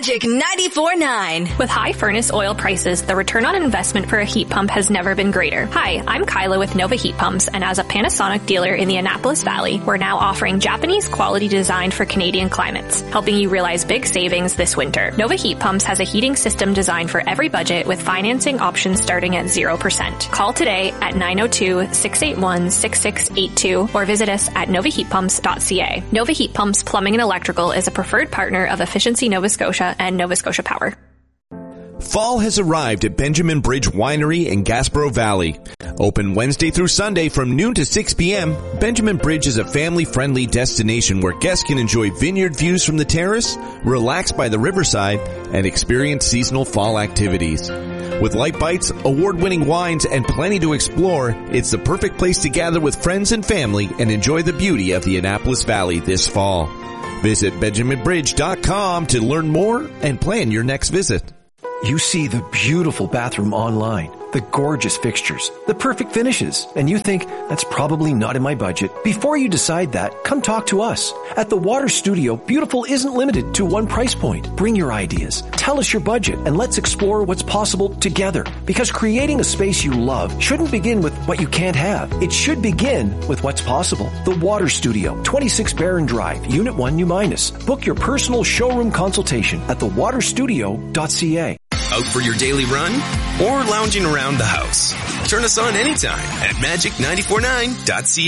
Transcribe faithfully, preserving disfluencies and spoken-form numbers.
Magic ninety-four point nine. With high furnace oil prices, the return on investment for a heat pump has never been greater. Hi, I'm Kyla with Nova Heat Pumps, and as a Panasonic dealer in the Annapolis Valley, we're now offering Japanese quality designed for Canadian climates, helping you realize big savings this winter. Nova Heat Pumps has a heating system designed for every budget with financing options starting at zero percent. Call today at nine oh two, six eight one, six six eight two or visit us at nova heat pumps dot c a. Nova Heat Pumps Plumbing and Electrical is a preferred partner of Efficiency Nova Scotia and Nova Scotia Power. Fall has arrived at Benjamin Bridge Winery in Gaspereau Valley. Open Wednesday through Sunday from noon to six p.m., Benjamin Bridge is a family-friendly destination where guests can enjoy vineyard views from the terrace, relax by the riverside, and experience seasonal fall activities. With light bites, award-winning wines, and plenty to explore, it's the perfect place to gather with friends and family and enjoy the beauty of the Annapolis Valley this fall. Visit benjamin bridge dot com to learn more and plan your next visit. You see the beautiful bathroom online, the gorgeous fixtures, the perfect finishes, and you think, that's probably not in my budget. Before you decide that, come talk to us. At the Water Studio, beautiful isn't limited to one price point. Bring your ideas, tell us your budget, and let's explore what's possible together. Because creating a space you love shouldn't begin with what you can't have. It should begin with what's possible. The Water Studio, twenty-six Barron Drive, Unit one, New Minas. Book your personal showroom consultation at the water studio dot c a. Out for your daily run or lounging around the house? Turn us on anytime at magic nine four nine dot c a.